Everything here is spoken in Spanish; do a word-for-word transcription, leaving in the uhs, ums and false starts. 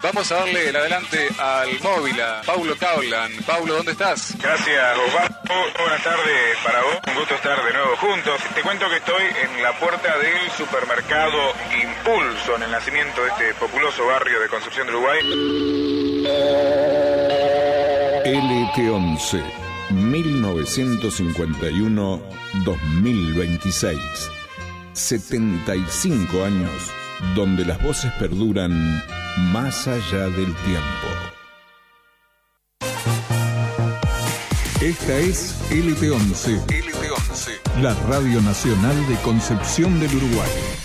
Vamos a darle el adelante al móvil, a Paulo Kaulan. Paulo, ¿dónde estás? Gracias, Osvaldo. Buenas tardes para vos. Un gusto estar de nuevo juntos. Te cuento que estoy en la puerta del supermercado Impulso, en el nacimiento de este populoso barrio de Concepción del Uruguay. L T once, mil novecientos cincuenta y uno a dos mil veintiséis. setenta y cinco años donde las voces perduran más allá del tiempo. Esta es L T once, L T once, la Radio Nacional de Concepción del Uruguay.